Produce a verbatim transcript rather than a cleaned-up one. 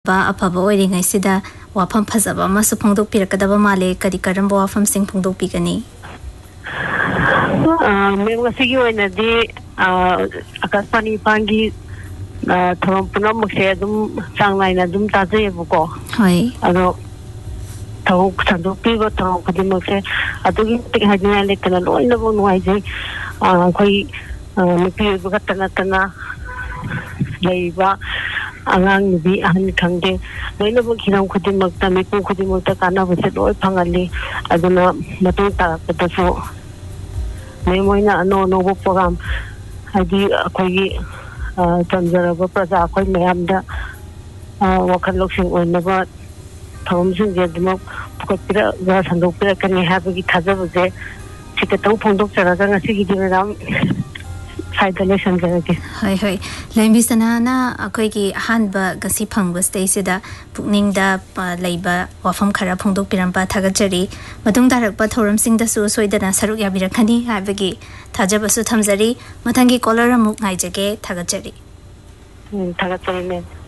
अफब ओइरिङैसिदा वाफम फजबा अमसु फोंदोकपिरकदबा माले कदि करंबा वाफमसिंग फोंदोकपिगनी मेमगसिगी ओइनदि आकाशवाणी पांगी थरम पुनमसे अदुम चांगनाइना अदुम ताजैबको होय अदो थौ संदोकपिबा थौ खदिमसे अदुगी तिक हाजिना लेतना लोइनबो नुआइजै अखोई नुपि बगतना तना लेबा आंगांग नुबी अहन खंगे लोइनबो खिराम खुदिमक्ता मिपु खुदिमक्ता कानाबसे लोइ फंगली अदुना मतु तारकतसो मेमोइना अनो नोबो प्रोग्राम हादि अखोई चंजरबा प्रजा अखोई मयामदा वखल लोकसिंग ओइनबा थौमसिंग जेदमक पुकपिरा संदोकपिरा कनि हाबगी थाजबजे सिकतौ फोंदोकचरागा ngasiगी दिराम साइडले संजरगे हाय हाय लैम्बी सनाना अखोईगी हानबा गसी फंगबस तेसिदा पुकनिंगदा लैबा वाफम खरा फोंदोकपिरंबा थागचरी मतुंग दारकपा थौरमसिंगदसु सोइदना सरुक याबिरखनी हाबगी थाजबसु थमजरी मथंगी कॉलर अमुक नाइजगे थागचरी थागचरी ने